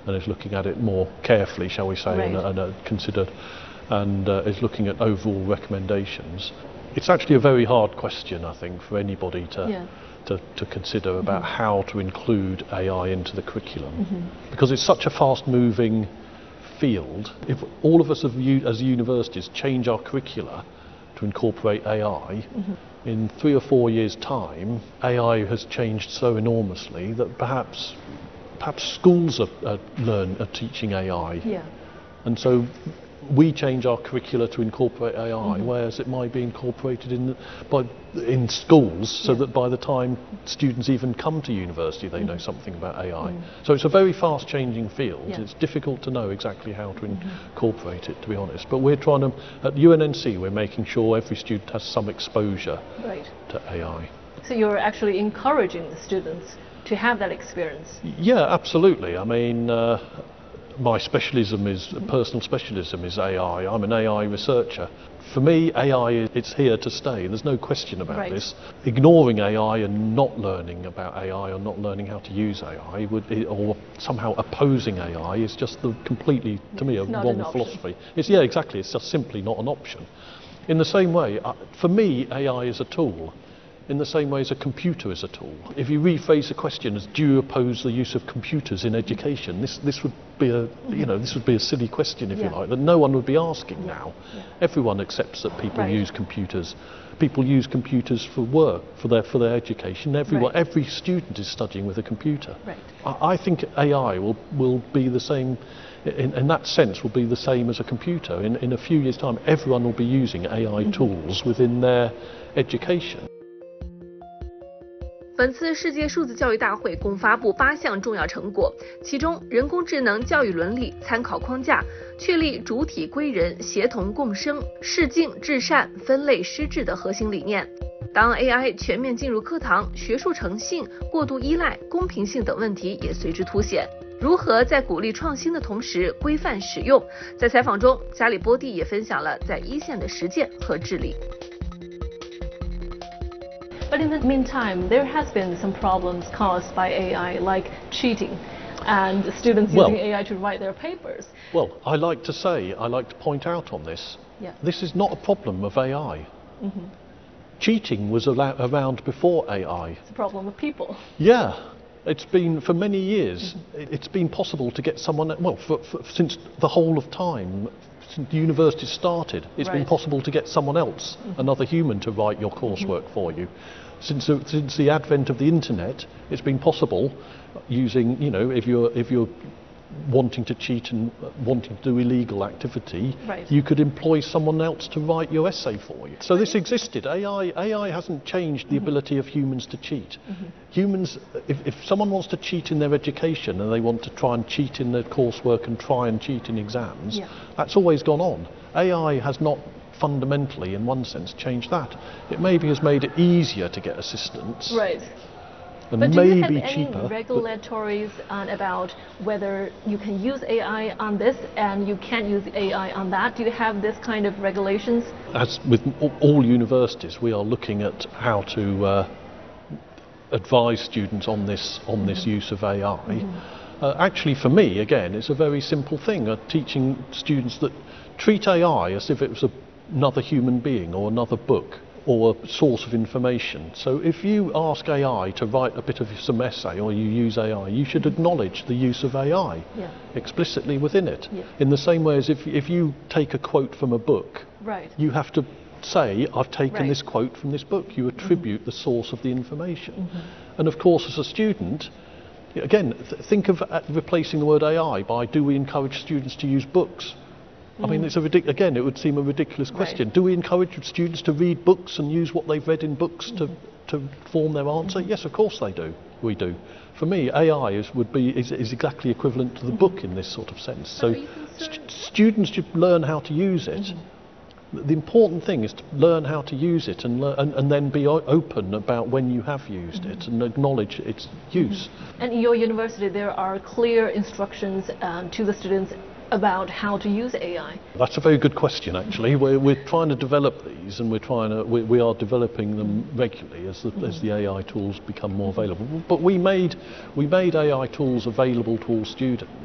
and is looking at it more carefully, shall we say, and considered, and is looking at overall recommendations. It's actually a very hard question, I think, for anybody to consider about how to include AI into the curriculum, because it's such a fast-moving field. If all of us as universities change our curricula to incorporate AI, in 3 or 4 years' time, AI has changed so enormously that perhaps schools are teaching AI, and so we change our curricula to incorporate AI, whereas it might be incorporated in schools, so that by the time students even come to university, they know something about AI. So it's a very fast-changing field. It's difficult to know exactly how to incorporate it, to be honest. But we're trying to, at UNNC, we're making sure every student has some exposure to AI. So you're actually encouraging the students to have that experience? Yeah, absolutely. I mean, my personal specialism is AI. I'm an AI researcher. For me, AI, it's here to stay. There's no question about this. Ignoring AI and not learning about AI or not learning how to use AI or somehow opposing AI is just completely, to me, a wrong philosophy. Exactly. It's just simply not an option. In the same way, for me, AI is a tool. In the same way as a computer is a tool. If you rephrase the question as, do you oppose the use of computers in education? This would be a silly question, if you like, that no one would be asking now. Everyone accepts that people use computers. People use computers for work, for their education. Every student is studying with a computer. I think AI will be the same. In that sense, will be the same as a computer. In a few years' time, everyone will be using AI tools within their education. 本次世界数字教育大会共发布8项重要成果，其中人工智能教育伦理参考框架确立主体归人、协同共生、适境至善、分类施治的核心理念。当 AI 全面进入课堂，学术诚信、过度依赖、公平性等问题也随之凸显。如何在鼓励创新的同时规范使用？在采访中，加里波蒂也分享了在一线的实践和治理。 But in the meantime, there has been some problems caused by AI, like cheating, and students using AI to write their papers. Well, I like to point out on this, this is not a problem of AI. Cheating was around before AI. It's a problem of people. Yeah. It's been, for many years, it's been possible to get someone, since the whole of time, since the university started, it's been possible to get someone else, another human, to write your coursework for you. Since the advent of the internet, it's been possible using, if you're wanting to cheat and wanting to do illegal activity, you could employ someone else to write your essay for you. So this existed. AI hasn't changed the ability of humans to cheat. Humans, if someone wants to cheat in their education and they want to try and cheat in their coursework and try and cheat in exams, that's always gone on. AI has not fundamentally, in one sense, changed that. It maybe has made it easier to get assistance. And but do you have any cheaper, regulatories about whether you can use AI on this and you can't use AI on that? Do you have this kind of regulations? As with all universities, we are looking at how to advise students on this use of AI. Actually, for me, again, it's a very simple thing. Teaching students that treat AI as if it was another human being or another book or a source of information. So if you ask AI to write a bit of some essay or you use AI, you should acknowledge the use of AI explicitly within it. In the same way as if you take a quote from a book, you have to say, I've taken this quote from this book. You attribute the source of the information. And of course, as a student, again, think of replacing the word AI by, do we encourage students to use books? I mean, again, it would seem a ridiculous question. Do we encourage students to read books and use what they've read in books to form their answer? Yes, of course they do. We do. For me, AI is exactly equivalent to the book in this sort of sense. So students should learn how to use it. The important thing is to learn how to use it and then be open about when you have used it and acknowledge its use. And in your university, there are clear instructions to the students about how to use AI? That's a very good question, actually. We're trying to develop these, and we are developing them regularly as the AI tools become more available. But we made AI tools available to all students.